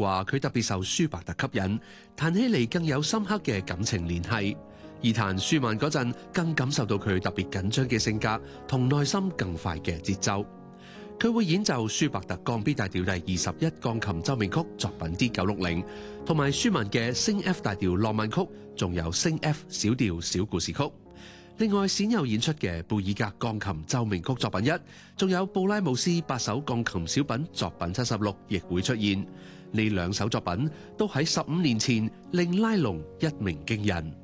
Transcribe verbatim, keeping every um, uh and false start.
話佢特別受舒伯特吸引，彈起嚟更有深刻嘅感情聯繫。而彈舒曼嗰陣，更感受到佢特別緊張嘅性格同內心更快嘅節奏。佢會演奏舒伯特降 B 大調第二十一鋼琴奏鳴曲作品 D 九六零，同埋舒曼嘅升 F 大調浪漫曲，仲有升 F 小調小故事曲。另外，鮮有演出嘅貝爾格鋼琴奏鳴曲作品一，仲有布拉姆斯八首鋼琴小品作品七十六，亦會出現。呢兩首作品都喺十五年前令拉龍一鳴驚人。